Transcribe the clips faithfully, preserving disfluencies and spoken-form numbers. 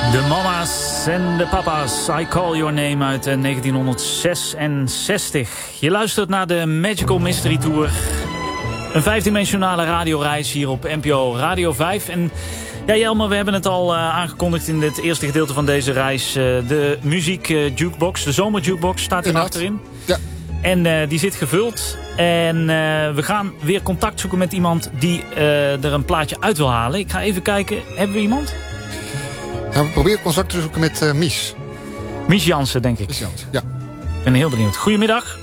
De mama's en de papa's, I Call Your Name uit negentienhonderdzesenzestig. Je luistert naar de Magical Mystery Tour. Een vijfdimensionale radioreis hier op N P O Radio vijf. En ja, Jelmer, we hebben het al uh, aangekondigd in het eerste gedeelte van deze reis. Uh, de muziek uh, jukebox, de zomer jukebox staat hier achterin. Ja. En uh, die zit gevuld. En uh, we gaan weer contact zoeken met iemand die uh, er een plaatje uit wil halen. Ik ga even kijken, hebben we iemand? Ja, we proberen contact te zoeken met uh, Mies. Mies Jansen, denk ik. Mies Jansen, ja. Ik ben heel benieuwd. Goedemiddag.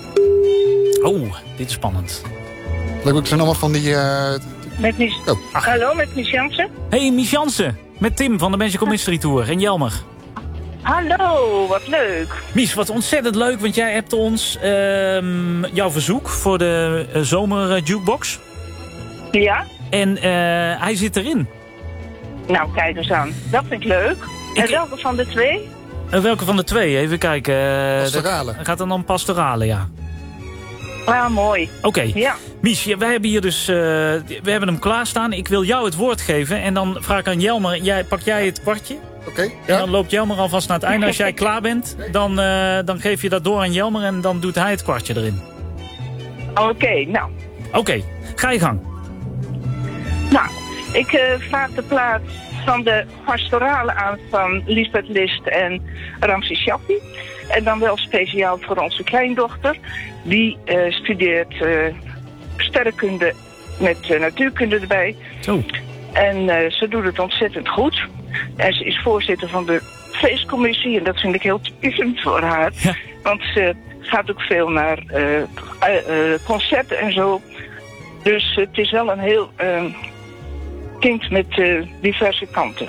Oh, dit is spannend. Leuk, ik zijn allemaal van die... Uh... Met Mies... Oh. Hallo, met Mies Jansen. Hey, Mies Jansen. Met Tim van de Magical Mystery Tour en Jelmer. Hallo, wat leuk. Mies, wat ontzettend leuk, want jij hebt ons uh, jouw verzoek voor de uh, zomer uh, jukebox. Ja. En uh, hij zit erin. Nou, kijk eens aan. Dat vind ik leuk. Ik... En welke van de twee? Uh, welke van de twee? Even kijken. Uh, pastorale. Dat gaat dan om pastorale, ja. Ah, mooi. Oké. Okay. Ja. Mies, wij hebben hier dus... Uh, we hebben hem klaarstaan. Ik wil jou het woord geven. En dan vraag ik aan Jelmer. Jij, pak jij het kwartje? Oké. Okay, ja. En dan loopt Jelmer alvast naar het einde. Als jij klaar bent, dan, uh, dan geef je dat door aan Jelmer. En dan doet hij het kwartje erin. Oké, okay, nou. Oké, okay. Ga je gang. Nou, ik uh, vraag de plaats van de pastorale aan van Lisbeth List en Ramses Shaffi. En dan wel speciaal voor onze kleindochter. Die uh, studeert uh, sterrenkunde met uh, natuurkunde erbij. Zo. En uh, ze doet het ontzettend goed. En ze is voorzitter van de feestcommissie. En dat vind ik heel typisch voor haar. Ja. Want ze gaat ook veel naar uh, uh, uh, concerten en zo. Dus het is wel een heel uh, kind met uh, diverse kanten.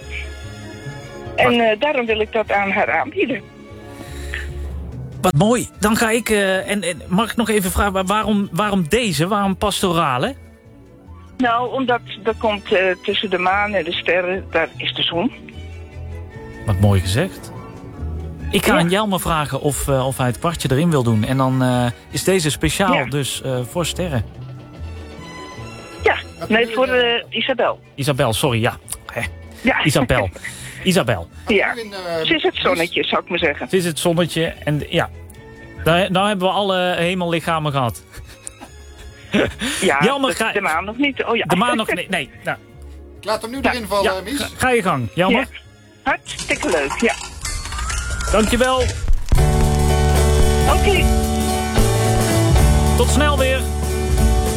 En uh, daarom wil ik dat aan haar aanbieden. Wat mooi. Dan ga ik... Uh, en, en mag ik nog even vragen, waarom, waarom deze? Waarom pastorale? Nou, omdat er komt uh, tussen de maan en de sterren, daar is de zon. Wat mooi gezegd. Ik ga ja. aan Jelmer vragen of, uh, of hij het kwartje erin wil doen. En dan uh, is deze speciaal ja. dus uh, voor sterren. Ja, nee, voor uh, Isabel. Isabel, sorry, ja. Hè. ja. Isabel. Isabel. Ja, ze is het zonnetje, zou ik maar zeggen. Ze is het zonnetje en ja. Nou, nou hebben we alle hemellichamen gehad. Ja, Jelmer, de, ga... de maan nog niet. Oh, ja. De maan nog niet, nee. Nou. Ik laat hem nu ja. erin vallen, ja. Mies. Ga, ga je gang, Jelmer. Ja. Hartstikke leuk, ja. Dankjewel. Oké. Okay. Tot snel weer.